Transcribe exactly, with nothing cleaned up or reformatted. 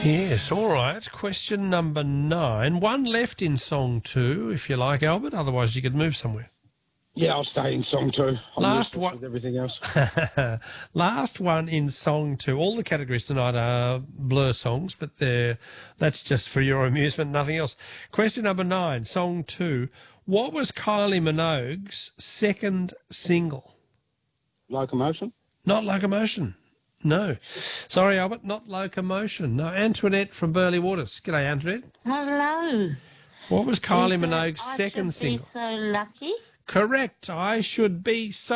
Yes, all right. Question number nine. One left in song two, if you like, Albert. Otherwise, you could move somewhere. Yeah, I'll stay in song two. I'm Last useless one. with everything else. Last one in song two. All the categories tonight are Blur songs, but they're, that's just for your amusement, nothing else. Question number nine, song two. What was Kylie Minogue's second single? Locomotion? Not Locomotion. No. Sorry, Albert, not Locomotion. No, Antoinette from Burley Waters. G'day, Antoinette. Hello. What was Kylie Is it Minogue's I second should be single? so lucky? Correct. I should be so